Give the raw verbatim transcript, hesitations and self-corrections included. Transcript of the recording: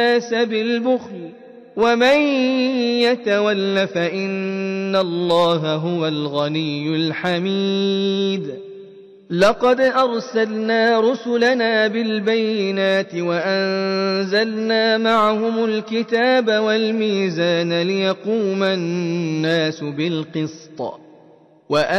الناس بالبخل ومن يتول فإن الله هو الغني الحميد لقد أرسلنا رسلنا بالبينات وأنزلنا معهم الكتاب والميزان ليقوم الناس بالقسط